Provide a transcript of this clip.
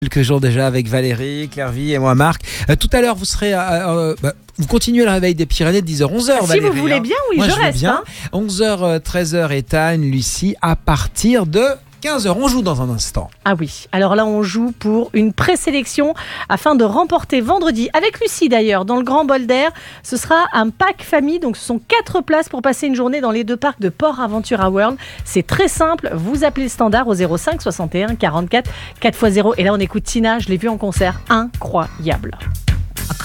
Quelques jours déjà avec Valérie, Clairvy et moi Marc. Tout à l'heure vous serez vous continuez le réveil des Pyrénées de 10h 11h Si vous voulez bien, oui, moi, je veux reste. bien. 11h 13h Ethan, Lucie à partir de 15h. On joue dans un instant. Ah oui, alors là on joue pour une présélection afin de remporter vendredi, avec Lucie d'ailleurs, dans le Grand Bol d'Air. Ce sera un pack famille, donc ce sont 4 places pour passer une journée dans les 2 parcs de Port Aventura World. C'est très simple, vous appelez le standard au 05 61 44 4x0. Et là on écoute Tina, je l'ai vue en concert, incroyable.